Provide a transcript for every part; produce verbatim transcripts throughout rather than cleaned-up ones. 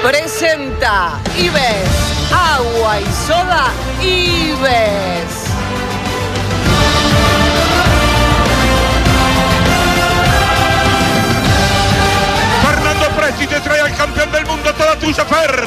presenta Ives, agua y soda Ives. Fernando Presti te trae al campeón del mundo, toda tuya, Fer.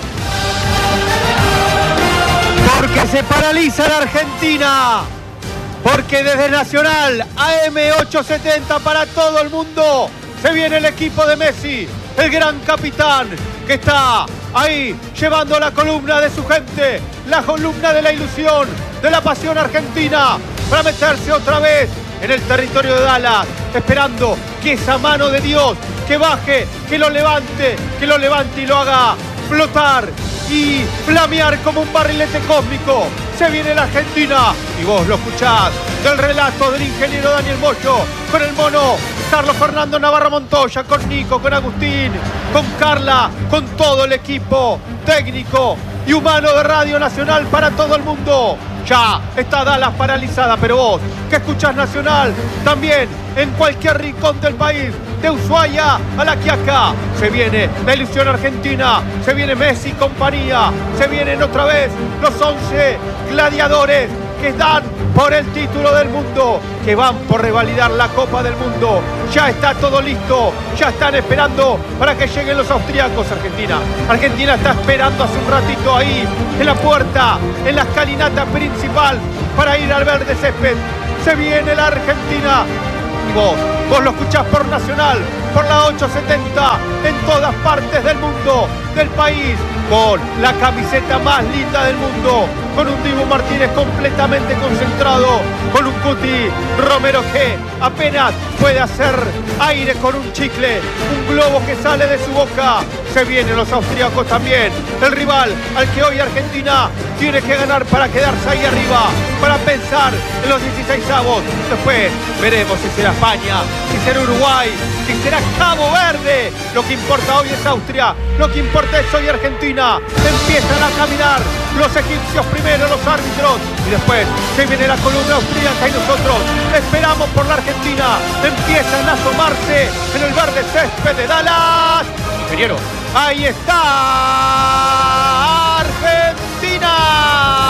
Porque se paraliza la Argentina. Porque desde Nacional A M ochocientos setenta para todo el mundo se viene el equipo de Messi, el gran capitán que está ahí llevando la columna de su gente, la columna de la ilusión, de la pasión argentina, para meterse otra vez en el territorio de Dallas, esperando que esa mano de Dios que baje, que lo levante, que lo levante y lo haga flotar y flamear como un barrilete cósmico. Se viene la Argentina y vos lo escuchás del relato del ingeniero Daniel Moyo, con el mono Carlos Fernando Navarro Montoya, con Nico, con Agustín, con Carla, con todo el equipo técnico y humano de Radio Nacional para todo el mundo. Ya está Dallas paralizada, pero vos que escuchás Nacional también en cualquier rincón del país, de Ushuaia a La Quiaca, se viene la ilusión argentina, se viene Messi y compañía, se vienen otra vez los once gladiadores que dan por el título del mundo, que van por revalidar la Copa del Mundo. Ya está todo listo, ya están esperando para que lleguen los austríacos. Argentina, Argentina está esperando hace un ratito ahí, en la puerta, en la escalinata principal, para ir al verde césped. Se viene la Argentina. Y vos, vos lo escuchás por Nacional, por la ochocientos setenta, en todas partes del mundo, del país, con la camiseta más linda del mundo, con un Dibu Martínez completamente concentrado, con un Cuti Romero que apenas puede hacer aire con un chicle, un globo que sale de su boca. Se vienen los austríacos también, el rival al que hoy Argentina tiene que ganar para quedarse ahí arriba, para pensar en los dieciseisavos. Después veremos si será España, si será Uruguay, si será Cabo Verde. Lo que importa hoy es Austria, lo que importa es hoy Argentina. Empiezan a caminar los egipcios primero, los árbitros, y después se viene la columna austríaca y nosotros esperamos por la Argentina. Empiezan a asomarse en el verde césped de Dallas. Ingeniero, ahí está